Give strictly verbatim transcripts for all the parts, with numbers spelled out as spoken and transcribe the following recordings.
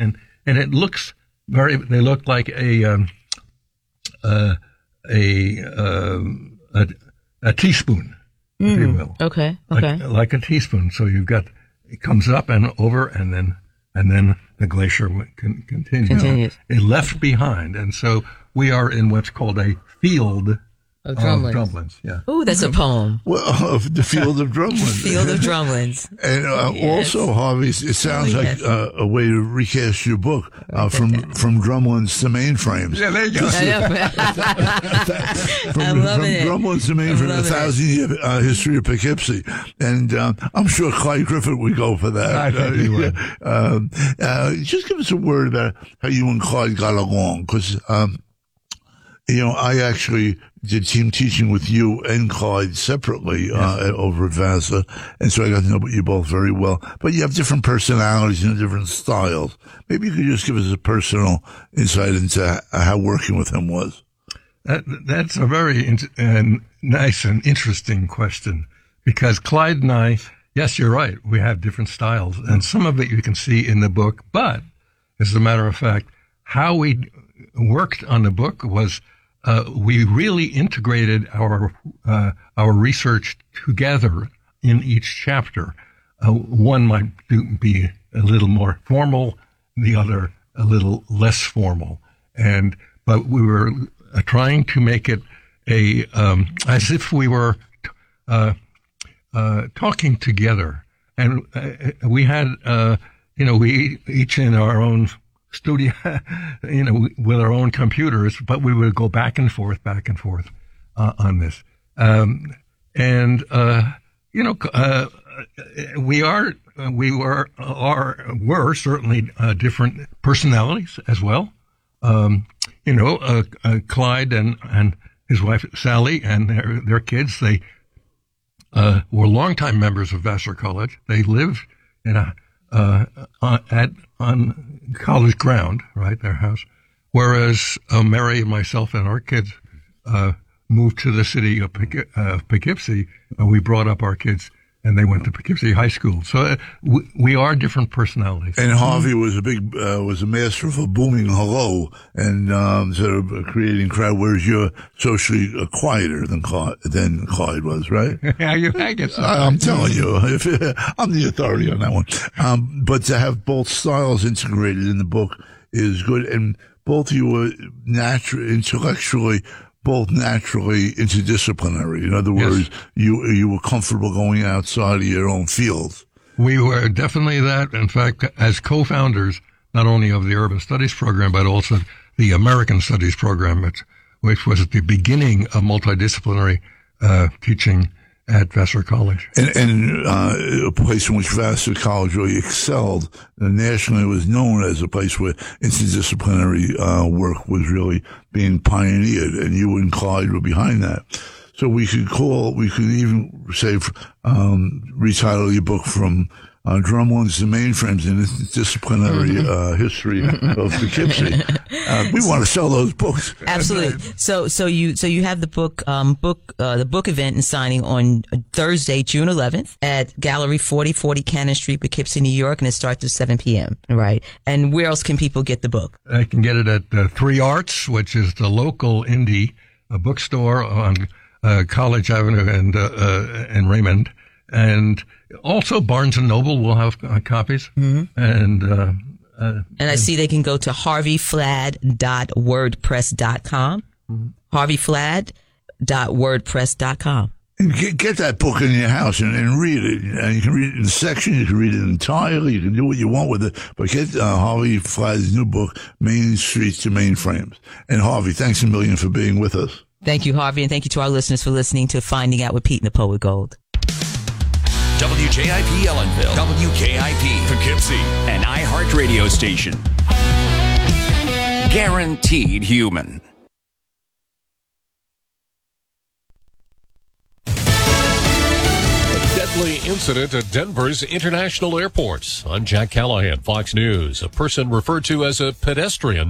and and it looks very. They look like a um, uh, a, um, a a teaspoon, mm, if you will. Okay. Okay. Like, like a teaspoon. So you've got it comes up and over, and then and then the glacier con- continues. Continues. It left behind, and so we are in what's called a field. Of drumlins. Of drumlins, yeah. Ooh, that's a poem. Well, of the field of drumlins. Field of drumlins. And uh, yes. also, Harvey, it sounds oh, yes. like uh, a way to recast your book uh, from from drumlins to mainframes. Yeah, there you go. from I'm loving it. From drumlins to mainframes, a thousand-year uh, history of Poughkeepsie. And uh, I'm sure Clyde Griffith would go for that. I think he would. Uh, uh, just give us a word about how you and Clyde got along, because, um, you know, I actually did team teaching with you and Clyde separately uh, yes. over at Vassar, and so I got to know you both very well. But you have different personalities and different styles. Maybe you could just give us a personal insight into how working with him was. That, that's a very in- uh, nice and interesting question, because Clyde and I, yes, you're right, we have different styles, and some of it you can see in the book, but as a matter of fact, how we worked on the book was Uh, we really integrated our uh, our research together in each chapter. Uh, one might do, be a little more formal, the other a little less formal, and but we were uh, trying to make it a um, as if we were uh, uh, talking together, and uh, we had uh, you know we each in our own studio, you know, with our own computers, but we would go back and forth, back and forth uh, on this. Um, and, uh, you know, uh, we are, we were, are, were certainly uh, different personalities as well. Um, you know, uh, uh, Clyde and, and his wife, Sally, and their, their kids, they uh, were longtime members of Vassar College. They lived in a, uh, at, on college ground, right, their house. Whereas uh, Mary and myself and our kids uh, moved to the city of Poughke- uh, Poughkeepsie, and we brought up our kids, and they went to Poughkeepsie High School. So uh, we, we are different personalities. And Harvey was a big, uh, was a master of a booming hello and um, sort of creating crowd, whereas you're socially uh, quieter than Clyde, than Clyde was, right? Yeah, you, I guess so. I, I'm telling you, if, I'm the authority on that one. Um, but to have both styles integrated in the book is good, and both of you were naturally, intellectually, both naturally interdisciplinary. In other words, yes. you you were comfortable going outside of your own field. We were definitely that. In fact, as co-founders, not only of the Urban Studies program, but also the American Studies program, which, which was the beginning of multidisciplinary uh, teaching at Vassar College. And, and uh, a place in which Vassar College really excelled. And nationally, it was known as a place where interdisciplinary uh, work was really being pioneered, and you and Clyde were behind that. So we could call, we could even say, um, retitle your book from uh, Drumlins to Mainframes in Interdisciplinary uh, History of Poughkeepsie. Uh, we want to sell those books. Absolutely. So, so you, so you have the book, um, book, uh, the book event and signing on Thursday, June eleventh at Gallery forty forty Cannon Street, Poughkeepsie, New York, and it starts at seven p.m. Right. And where else can people get the book? I can get it at uh, Three Arts, which is the local indie uh, bookstore on uh, College Avenue and uh, uh, and Raymond, and also Barnes and Noble will have uh, copies, mm-hmm. and. Uh, Uh, and I see they can go to harvey flad dot wordpress dot com. Mm-hmm. harvey flad dot wordpress dot com. And get, get that book in your house and, and read it. And you can read it in section. You can read it entirely. You can do what you want with it. But get uh, Harvey Flad's new book, Main Streets to Mainframes. And Harvey, thanks a million for being with us. Thank you, Harvey. And thank you to our listeners for listening to Finding Out with Pete and the Poet Gold. W J I P Ellenville, W K I P Poughkeepsie, an iHeart radio station. Guaranteed human. A deadly incident at Denver's international airports. I'm Jack Callahan, Fox News. A person referred to as a pedestrian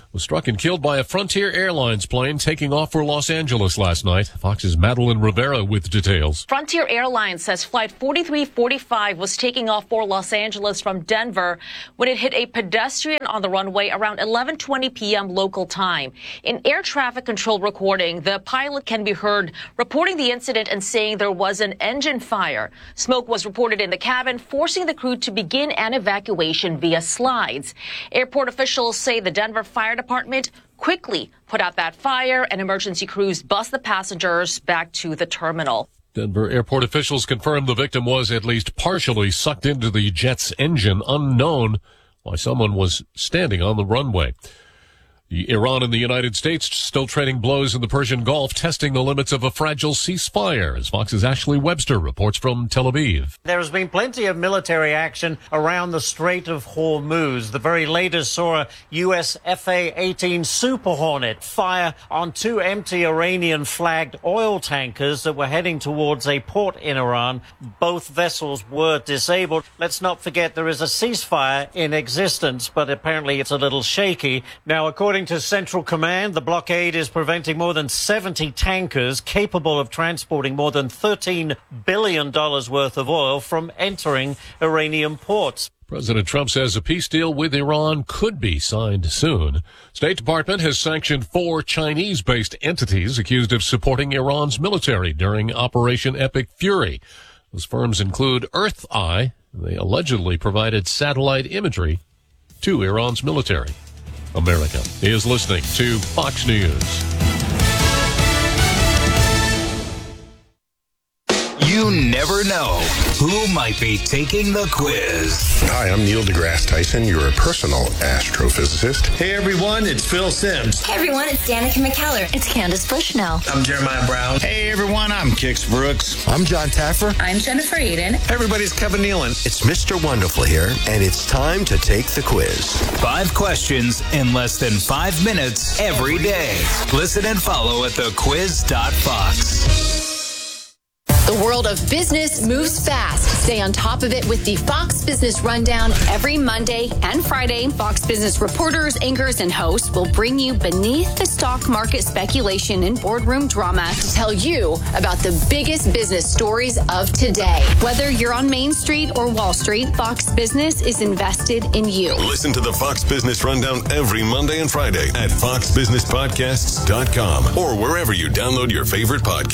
was struck and killed by a Frontier Airlines plane taking off for Los Angeles last night. Fox's Madeline Rivera with details. Frontier Airlines says Flight forty-three forty-five was taking off for Los Angeles from Denver when it hit a pedestrian on the runway around eleven twenty p.m. local time. In air traffic control recording, the pilot can be heard reporting the incident and saying there was an engine fire. Smoke was reported in the cabin, forcing the crew to begin an evacuation via slides. Airport officials say the Denver Fire Department quickly put out that fire, and emergency crews bus the passengers back to the terminal. Denver airport officials confirmed the victim was at least partially sucked into the jet's engine, unknown why someone was standing on the runway. Iran and the United States still trading blows in the Persian Gulf, testing the limits of a fragile ceasefire, as Fox's Ashley Webster reports from Tel Aviv. There has been plenty of military action around the Strait of Hormuz. The very latest saw a U S F A eighteen Super Hornet fire on two empty Iranian-flagged oil tankers that were heading towards a port in Iran. Both vessels were disabled. Let's not forget there is a ceasefire in existence, but apparently it's a little shaky. Now, according to Central Command, the blockade is preventing more than seventy tankers capable of transporting more than thirteen billion dollars worth of oil from entering Iranian ports. President Trump says a peace deal with Iran could be signed soon. State Department has sanctioned four Chinese-based entities accused of supporting Iran's military during Operation Epic Fury. Those firms include Earth Eye. They allegedly provided satellite imagery to Iran's military. America is listening to Fox News. You never know who might be taking the quiz. Hi, I'm Neil deGrasse Tyson, your personal astrophysicist. Hey everyone, it's Phil Sims. Hey everyone, it's Danica McKellar. It's Candace Bushnell. I'm Jeremiah Brown. Hey everyone, I'm Kix Brooks. I'm John Taffer. I'm Jennifer Aiden. Hey everybody's Kevin Nealon. It's Mister Wonderful here, and it's time to take the quiz. Five questions in less than five minutes every day. Listen and follow at the quiz dot fox. The world of business moves fast. Stay on top of it with the Fox Business Rundown. Every Monday and Friday, Fox Business reporters, anchors, and hosts will bring you beneath the stock market speculation and boardroom drama to tell you about the biggest business stories of today. Whether you're on Main Street or Wall Street, Fox Business is invested in you. Listen to the Fox Business Rundown every Monday and Friday at fox business podcasts dot com or wherever you download your favorite podcast.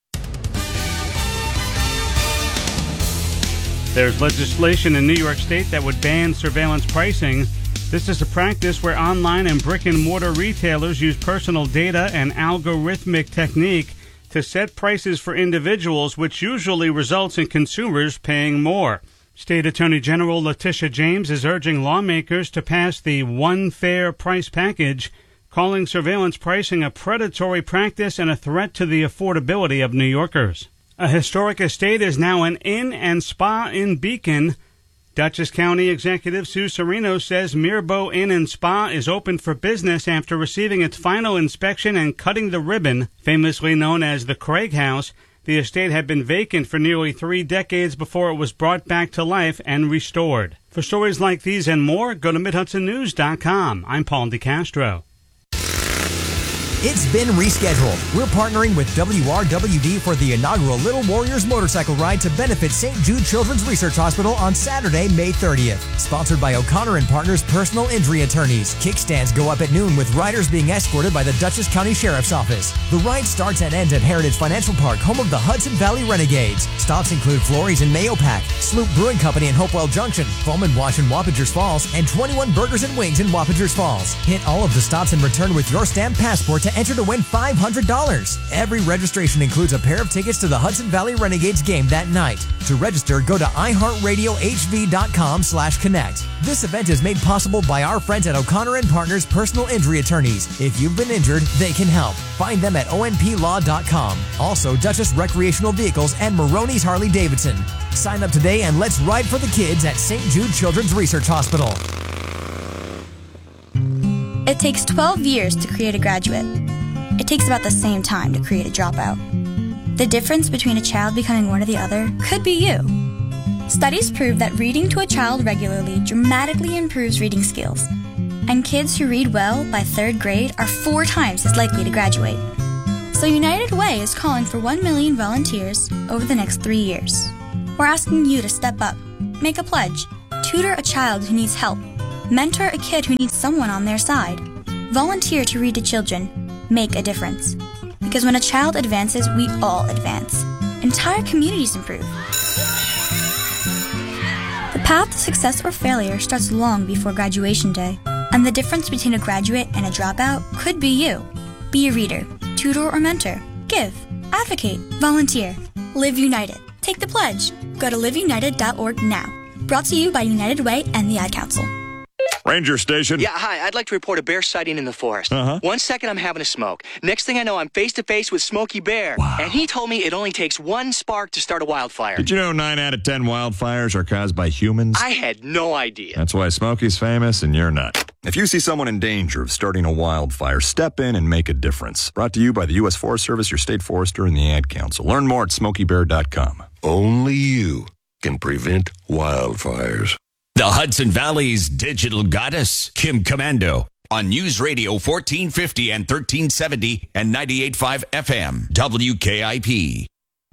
There's legislation in New York State that would ban surveillance pricing. This is a practice where online and brick-and-mortar retailers use personal data and algorithmic technique to set prices for individuals, which usually results in consumers paying more. State Attorney General Letitia James is urging lawmakers to pass the One Fair Price package, calling surveillance pricing a predatory practice and a threat to the affordability of New Yorkers. A historic estate is now an inn and spa in Beacon. Dutchess County Executive Sue Serino says Mirbeau Inn and Spa is open for business after receiving its final inspection and cutting the ribbon. Famously known as the Craig House, the estate had been vacant for nearly three decades before it was brought back to life and restored. For stories like these and more, go to mid hudson news dot com. I'm Paul DeCastro. It's been rescheduled. We're partnering with W R W D for the inaugural Little Warriors motorcycle ride to benefit Saint Jude Children's Research Hospital on Saturday, May thirtieth. Sponsored by O'Connor and Partners Personal Injury Attorneys. Kickstands go up at noon with riders being escorted by the Dutchess County Sheriff's Office. The ride starts and ends at Heritage Financial Park, home of the Hudson Valley Renegades. Stops include Florey's in Mahopac, Sloop Brewing Company in Hopewell Junction, Foam and Wash in Wappingers Falls, and twenty-one Burgers and Wings in Wappingers Falls. Hit all of the stops and return with your stamped passport to enter to win five hundred dollars. Every registration includes a pair of tickets to the Hudson Valley Renegades game that night. To register, go to i heart radio h v dot com slash connect. This event is made possible by our friends at O'Connor and Partners Personal Injury Attorneys. If you've been injured, they can help. Find them at o n p law dot com. Also, Dutchess Recreational Vehicles and Maroney's Harley Davidson. Sign up today and let's ride for the kids at Saint Jude Children's Research Hospital. It takes twelve years to create a graduate. It takes about the same time to create a dropout. The difference between a child becoming one or the other could be you. Studies prove that reading to a child regularly dramatically improves reading skills. And kids who read well by third grade are four times as likely to graduate. So United Way is calling for one million volunteers over the next three years. We're asking you to step up, make a pledge, tutor a child who needs help, mentor a kid who needs someone on their side, volunteer to read to children, make a difference. Because when a child advances, we all advance. Entire communities improve. The path to success or failure starts long before graduation day, and the difference between a graduate and a dropout could be you. Be a reader, tutor or mentor, give, advocate, volunteer. Live United. Take the pledge. Go to live united dot org now. Brought to you by United Way and the Ad Council. Ranger Station. Yeah, hi. I'd like to report a bear sighting in the forest. Uh-huh. One second I'm having a smoke. Next thing I know, I'm face-to-face with Smokey Bear. Wow. And he told me it only takes one spark to start a wildfire. Did you know nine out of ten wildfires are caused by humans? I had no idea. That's why Smokey's famous and you're not. If you see someone in danger of starting a wildfire, step in and make a difference. Brought to you by the U S Forest Service, your state forester, and the Ad Council. Learn more at smokey bear dot com. Only you can prevent wildfires. The Hudson Valley's digital goddess, Kim Komando, on News Radio fourteen fifty and thirteen seventy and ninety-eight point five F M, W K I P.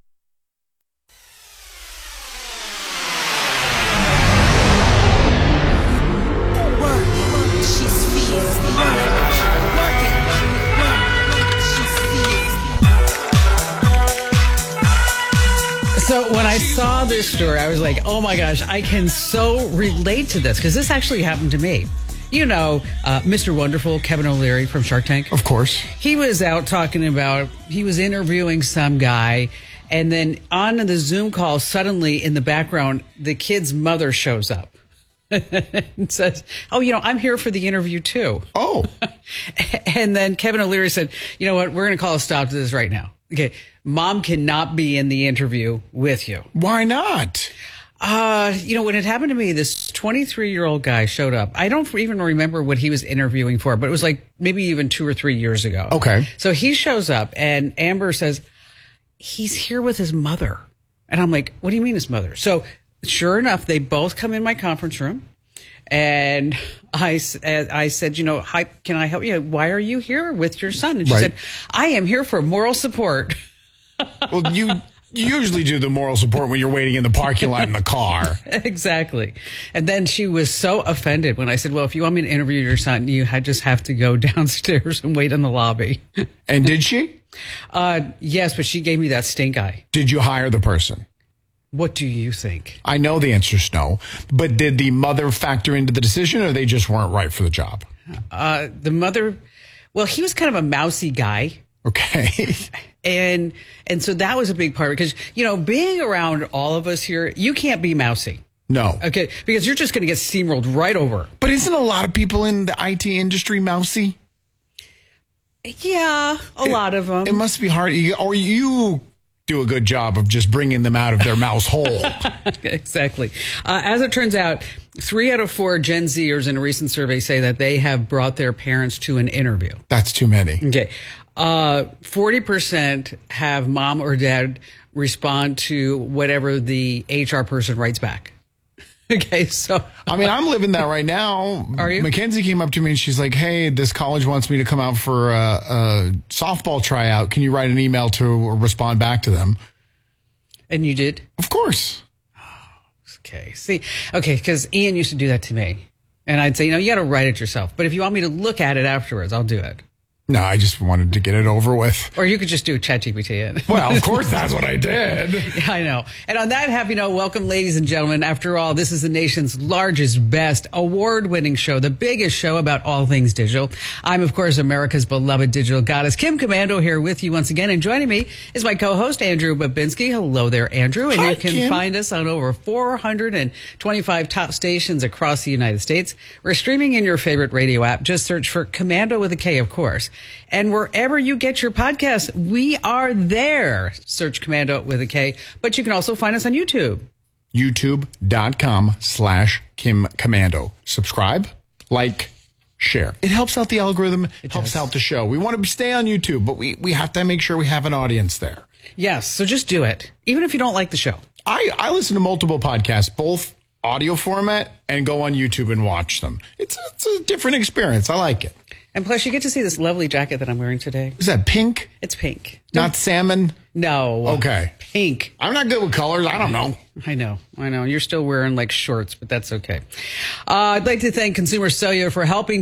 So when I saw this story, I was like, oh my gosh, I can so relate to this because this actually happened to me. You know, uh, Mister Wonderful, Kevin O'Leary from Shark Tank. Of course. He was out talking about, he was interviewing some guy, and then on the Zoom call, suddenly in the background, the kid's mother shows up. And says, oh, you know, I'm here for the interview too. Oh. And then Kevin O'Leary said, you know what, we're going to call a stop to this right now. Okay, mom cannot be in the interview with you. Why not? Uh, you know, when it happened to me, this twenty-three-year-old guy showed up. I don't even remember what he was interviewing for, but it was like maybe even two or three years ago. Okay. So he shows up, and Amber says, he's here with his mother. And I'm like, what do you mean his mother? So sure enough, they both come in my conference room. And I, I said, you know, hi, can I help you? Why are you here with your son? And she right. said, I am here for moral support. Well, you usually do the moral support when you're waiting in the parking lot in the car. Exactly. And then she was so offended when I said, well, if you want me to interview your son, you just have to go downstairs and wait in the lobby. And did she? Uh, yes, but she gave me that stink eye. Did you hire the person? What do you think? I know the answer is no, but did the mother factor into the decision, or they just weren't right for the job? Uh, the mother, well, he was kind of a mousy guy. Okay. And and so that was a big part because, you know, being around all of us here, you can't be mousy. No. Okay, because you're just going to get steamrolled right over. But isn't a lot of people in the I T industry mousy? Yeah, a it, lot of them. It must be hard. Or you do a good job of just bringing them out of their mouse hole. Exactly. Uh, as it turns out, three out of four Gen Zers in a recent survey say that they have brought their parents to an interview. That's too many. Okay. Uh, forty percent have mom or dad respond to whatever the H R person writes back. Okay, so. I mean, I'm living that right now. Are you? Mackenzie came up to me and she's like, hey, this college wants me to come out for a, a softball tryout. Can you write an email to respond back to them? And you did? Of course. Okay, see, okay, because Ian used to do that to me. And I'd say, you know, you got to write it yourself. But if you want me to look at it afterwards, I'll do it. No, I just wanted to get it over with. Or you could just do ChatGPT. Well, of course, that's what I did. Yeah, I know. And on that happy note, welcome, ladies and gentlemen. After all, this is the nation's largest, best, award-winning show, the biggest show about all things digital. I'm, of course, America's beloved digital goddess, Kim Komando, here with you once again. And joining me is my co-host, Andrew Babinski. Hello there, Andrew. And Hi, you can Kim. find us on over four hundred twenty-five top stations across the United States. We're streaming in your favorite radio app. Just search for Komando with a K, of course. And wherever you get your podcasts, we are there. Search Komando with a K. But you can also find us on YouTube. YouTube.com slash Kim Komando. Subscribe, like, share. It helps out the algorithm. It helps out the show. We want to stay on YouTube, but we, we have to make sure we have an audience there. Yes, so just do it. Even if you don't like the show. I, I listen to multiple podcasts, both audio format and go on YouTube and watch them. It's, it's a different experience. I like it. And plus, you get to see this lovely jacket that I'm wearing today. Is that pink? It's pink. Not salmon? No. Okay. Pink. I'm not good with colors. I don't know. I know. I know. You're still wearing like shorts, but that's okay. Uh, I'd like to thank Consumer Cellular for helping